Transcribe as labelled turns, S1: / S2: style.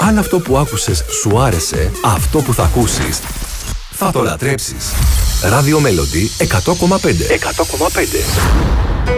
S1: Αν αυτό που άκουσες σου άρεσε, αυτό που θα ακούσεις θα το λατρέψεις. Radio Melody 100,5. 100,5.